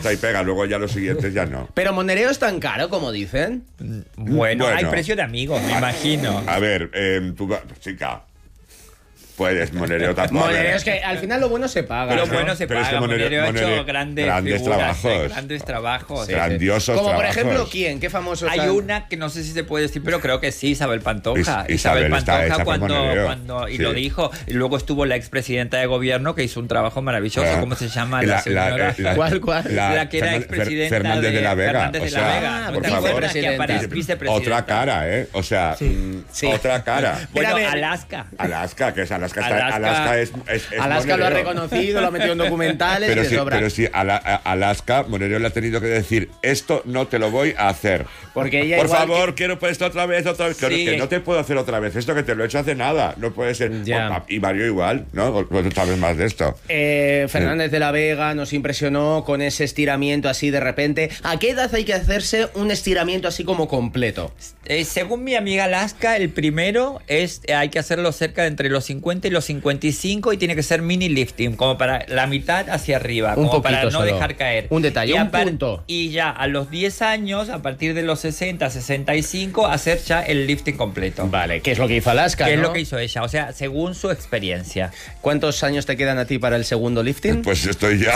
corta y pega, luego ya los siguientes ya no. Pero Monereo es tan caro como dicen. Bueno, hay precio de amigos, me imagino. A ver, tú, chica... Puedes, Monereo tampoco. Monereo es que al final lo bueno se paga. Pero ¿no? bueno se Pero es paga. que Monereo ha hecho grandes figuras, trabajos. Grandes trabajos. Grandiosos Como por trabajos. ejemplo, ¿quién? ¿Qué famosos? Hay una que no sé si se puede decir, pero creo que sí, Isabel Pantoja. Isabel está hecha por cuando Monereo. y Sí. lo dijo. Y luego estuvo la expresidenta de gobierno que hizo un trabajo maravilloso. ¿Cómo se llama la señora? ¿Cuál? La que era expresidenta Fernández de la Vega. Fernández de la Vega. Por ¿No te favor. acuerdas que aparece vicepresidenta? Otra cara, ¿eh? O sea, otra cara. Bueno, Pero a ver, Alaska. Que es Alaska es Alaska lo ha Monereo. reconocido, lo ha metido en documentales Pero y de sí, sobra. pero sí, Alaska, Monereo le ha tenido que decir, esto no te lo voy a hacer. Porque ella Por igual favor, quiero pues esto otra vez. Sí. Que no te puedo hacer otra vez. Esto que te lo he hecho hace nada. No puede ser. Ya. Y Mario igual, ¿no? Pues tú sabes más de esto. Fernández de la Vega nos impresionó con ese estiramiento así de repente. ¿A qué edad hay que hacerse un estiramiento así como completo? Según mi amiga Alaska, el primero hay que hacerlo cerca de entre los 50 y los 55 y tiene que ser mini lifting, como para la mitad hacia arriba, Un como para poquito no solo. dejar caer. Un detalle, y un punto. Y ya a los 10 años, a partir de los 60, 65, hacer ya el lifting completo. Vale, ¿qué es lo que hizo Alaska? Que es ¿no? lo que hizo ella, o sea, según su experiencia. ¿Cuántos años te quedan a ti para el segundo lifting? Pues estoy ya.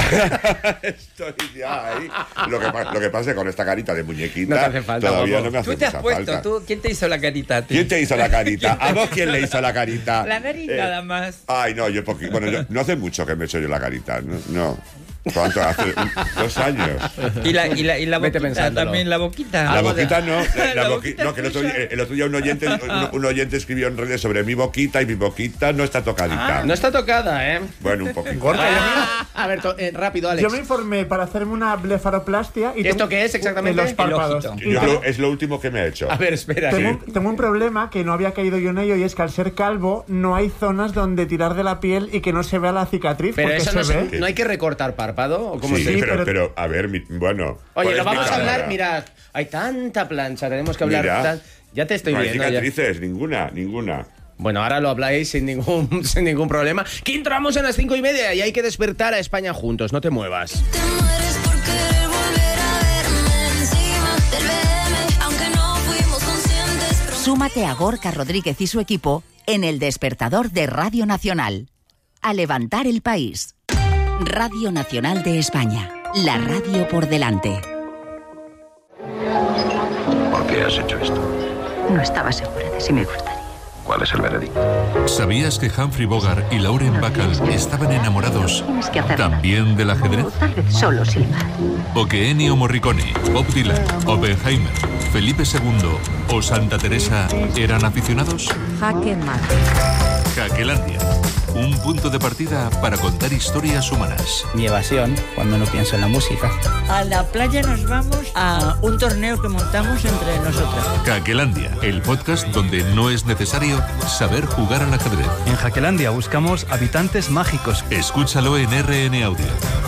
Estoy ya ahí. Lo que pasa es que con esta carita de muñequita. No te hace falta, todavía guapo. no me hace Tú te has mucha puesto, falta. ¿quién te hizo la carita a ti? ¿Quién te hizo la carita? ¿A vos quién le hizo la carita? La nariz nada más. Ay, no, yo no hace mucho que me he hecho yo la carita. No. ¿Cuánto? Hace 2 años. Y la Vete boquita pensándolo. también, la boquita. La boquita no. La boquita No, que el otro día un oyente escribió en redes sobre mi boquita y mi boquita no está tocadita. No está tocada, ¿eh? Bueno, un poquito. Gorka, A ver, rápido, Alex. yo me informé para hacerme una blefaroplastia. Y ¿Esto qué es exactamente? En los párpados. El Y Es lo último que me he hecho. A ver, espera. tengo un problema que no había caído yo en ello, y es que al ser calvo no hay zonas donde tirar de la piel y que no se vea la cicatriz. Pero porque eso se no, ve. ¿no hay que recortar párpado? ¿O cómo Sí, se pero a ver, bueno. Oye, ¿cuál lo es mi vamos a hablar, cámara? mirad, hay tanta plancha, tenemos que hablar. Mira. Ya te estoy No hay viendo. ya. cicatrices, ninguna. Bueno, ahora lo habláis sin ningún problema. Que entramos a las 5:30 y hay que despertar a España juntos, no te muevas. Te mueres por querer volver a verme encima del BM, aunque no fuimos conscientes. Súmate a Gorka Rodríguez y su equipo en El Despertador de Radio Nacional. A levantar el país. Radio Nacional de España. La radio por delante. ¿Por qué has hecho esto? No estaba segura de si me gustaría. ¿Cuál es el veredicto? ¿Sabías que Humphrey Bogart y Lauren Bacall estaban enamorados Tienes que hacerlo. también del ajedrez? O tal vez solo silbar. ¿O que Ennio Morricone, Bob Dylan, Oppenheimer, Felipe II o Santa Teresa eran aficionados? Jaque mate. Caquelandia, un punto de partida para contar historias humanas. Mi evasión, cuando no pienso en la música. A la playa nos vamos a un torneo que montamos entre nosotras. Caquelandia, el podcast donde no es necesario saber jugar al ajedrez. En Jaquelandia buscamos habitantes mágicos. Escúchalo en RN Audio.